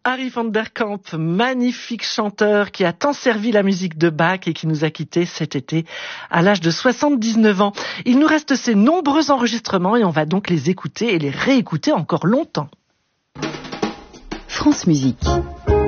Harry van der Kamp, magnifique chanteur qui a tant servi la musique de Bach et qui nous a quittés cet été à l'âge de 79 ans. Il nous reste ses nombreux enregistrements et on va donc les écouter et les réécouter encore longtemps. France Musique.